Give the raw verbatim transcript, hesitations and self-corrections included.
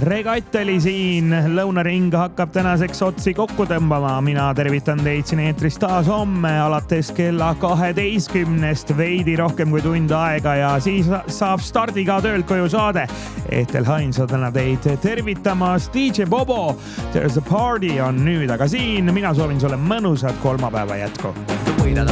Regatt oli siin, lõunaring hakkab tänaseks otsi kokku tõmbama. Mina tervitan teid siin eetris taas homme alates kella kaheteistkümnest, veidi rohkem kui tund aega ja siis saab stardiga töölt koju saade. Ethel Heinz on täna teid tervitamas. D J Bobo, There's a Party on nüüd aga siin. Mina soovin sulle mõnusat kolmapäeva jätku.